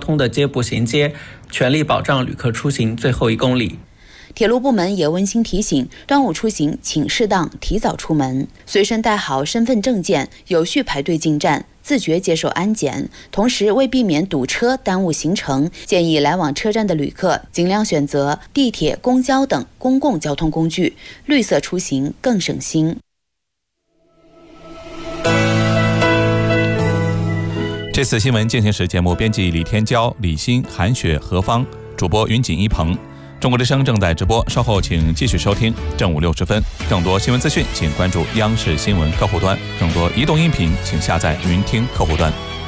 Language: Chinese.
通的接驳衔接，全力保障旅客出行最后1公里。 铁路部门也温馨提醒，端午出行请适当提早出门，随身带好身份证件，有序排队进站，自觉接受安检。同时，为避免堵车耽误行程，建议来往车站的旅客尽量选择地铁、公交等公共交通工具，绿色出行更省心。 这次新闻进行时节目编辑李天骄、李欣、韩雪、何芳，主播云锦一鹏。中国之声正在直播，稍后请继续收听正午60分。更多新闻资讯，请关注央视新闻客户端；更多移动音频，请下载云听客户端。